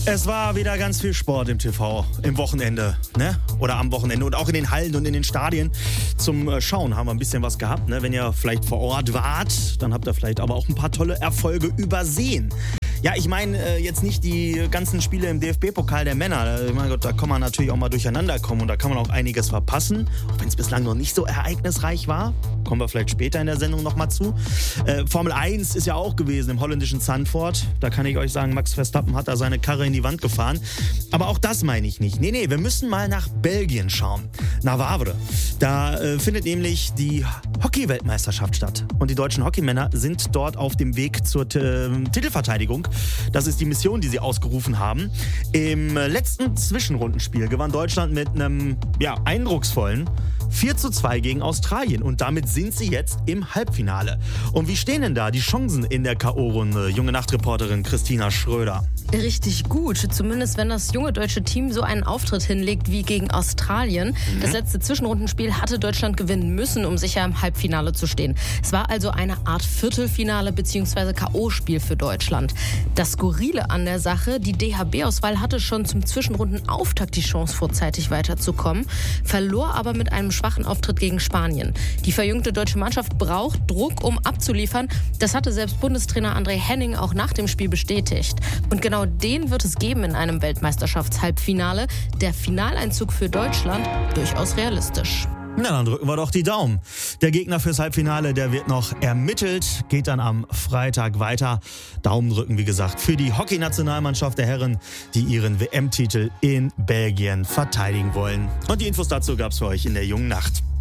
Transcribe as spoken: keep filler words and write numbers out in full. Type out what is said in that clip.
Es war wieder ganz viel Sport im T V, im Wochenende, ne? Oder am Wochenende und auch in den Hallen und in den Stadien. Zum äh, Schauen haben wir ein bisschen was gehabt, ne? Wenn ihr vielleicht vor Ort wart, dann habt ihr vielleicht aber auch ein paar tolle Erfolge übersehen. Ja, ich meine äh, jetzt nicht die ganzen Spiele im D F B-Pokal der Männer. Ich mein Gott, da kann man natürlich auch mal durcheinander kommen und da kann man auch einiges verpassen, auch wenn es bislang noch nicht so ereignisreich war. Kommen wir vielleicht später in der Sendung nochmal zu. Äh, Formel eins ist ja auch gewesen im holländischen Zandvoort. Da kann ich euch sagen, Max Verstappen hat da seine Karre in die Wand gefahren. Aber auch das meine ich nicht. Nee, nee, wir müssen mal nach Belgien schauen. Nach Wavre. Da äh, findet nämlich die Hockey-Weltmeisterschaft statt. Und die deutschen Hockeymänner sind dort auf dem Weg zur T- Titelverteidigung. Das ist die Mission, die sie ausgerufen haben. Im letzten Zwischenrundenspiel gewann Deutschland mit einem ja, eindrucksvollen vier zu zwei gegen Australien. Und damit sind sie jetzt im Halbfinale. Und wie stehen denn da die Chancen in der K O-Runde? Junge Nachtreporterin Christina Schröder. Richtig gut, zumindest wenn das junge deutsche Team so einen Auftritt hinlegt wie gegen Australien. Mhm. Das letzte Zwischenrundenspiel hatte Deutschland gewinnen müssen, um sicher im Halbfinale zu stehen. Es war also eine Art Viertelfinale bzw. K O-Spiel für Deutschland. Das Skurrile an der Sache, die D H B-Auswahl hatte schon zum Zwischenrundenauftakt die Chance, vorzeitig weiterzukommen, verlor aber mit einem schwachen Auftritt gegen Spanien. Die verjüngte deutsche Mannschaft braucht Druck, um abzuliefern. Das hatte selbst Bundestrainer André Henning auch nach dem Spiel bestätigt. Und genau den wird es geben in einem Weltmeisterschaftshalbfinale. Der Finaleinzug für Deutschland durchaus realistisch. Na, dann drücken wir doch die Daumen. Der Gegner fürs Halbfinale, der wird noch ermittelt, geht dann am Freitag weiter. Daumen drücken, wie gesagt, für die Hockey-Nationalmannschaft der Herren, die ihren W M-Titel in Belgien verteidigen wollen. Und die Infos dazu gab's für euch in der Jungen Nacht.